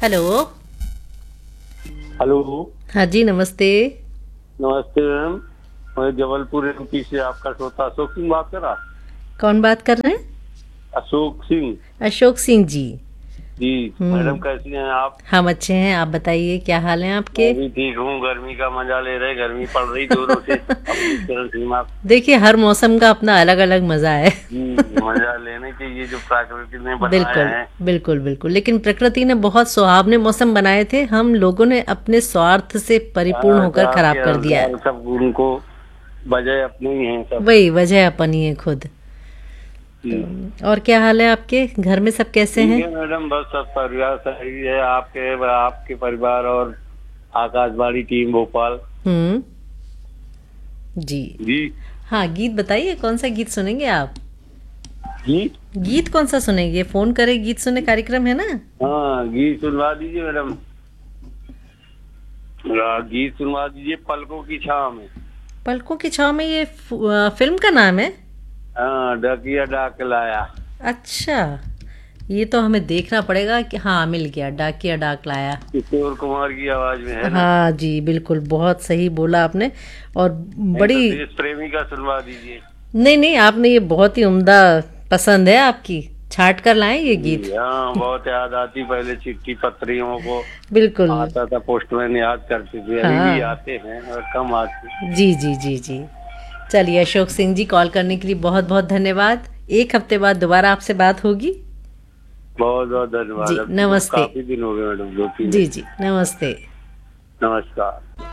Hello. Hello. हाँ जी, नमस्ते। नमस्ते मैम। मैं जबलपुर एमपी से आपका श्रोता अशोक सिंह बात कर रहा। कौन बात कर रहे हैं? अशोक सिंह। अशोक सिंह जी। जी। मैडम हम्म। कैसी हैं आप? हम अच्छे हैं, आप बताइए क्या हाल है आपके? मैं भी ठीक हूँ। गर्मी का मजा ले रहे, गर्मी पड़ रही जोरों से अपनी चरण सीमा। देखिए, हर मौसम का अपना अलग अलग मजा है। जी, मजा लेने चाहिए जो प्रकृति ने बनाया बिल्कुल है। बिल्कुल बिल्कुल, लेकिन प्रकृति ने बहुत सुहावने मौसम बनाए थे, हम लोगों ने अपने स्वार्थ से परिपूर्ण होकर स्वार्थ खराब के कर दिया अनुसार है। सब उनको वजह अपनी ही है सब। वही वजह अपन ही है खुद। जी। तो और क्या हाल है आपके घर में, सब कैसे ठीक हैं? है मैडम, बस सब परिवार सही है। आपके परिवार और आकाशवाणी टीम भोपाल। हम्म। जी। जी। हाँ, गीत बताइए, कौन सा गीत सुनेंगे आप? जी। गीत कौन सा सुनेंगे? फोन करे गीत सुने कार्यक्रम है ना। हाँ, गीत सुनवा दीजिए मैडम। गीत सुनवा दीजिए पलकों की छाँव में। पलकों की छाव में, ये फिल्म का नाम है? हाँ, डकिया डाक लाया। अच्छा, ये तो हमें देखना पड़ेगा कि हाँ, मिल गया, डाकिया डाक लाया। किशोर कुमार की आवाज में है ना? हाँ जी, बिल्कुल, बहुत सही बोला आपने। और नहीं तो बड़ी। देश प्रेमी का सुनवा दीजिए। नहीं नहीं, आपने ये बहुत ही उम्दा पसंद है आपकी, छाट कर लाएं ये गीत। जी हाँ, बहुत याद आती। पहले चिट्ठी पत्रियों को बिल्कुल। आता था, पोस्टमैन याद करते थे। अभी भी हाँ आते हैं और कम आते। जी जी जी जी। चलिए अशोक सिंह जी, कॉल करने के लिए बहुत बहुत धन्यवाद। एक हफ्ते बाद दोबारा आपसे बात होगी। बहुत बहुत धन्यवाद। जी अब तो नमस्ते। काफी दिन हो गए मैडम, 2-3 जी दिन। जी नमस्ते। नमस्कार।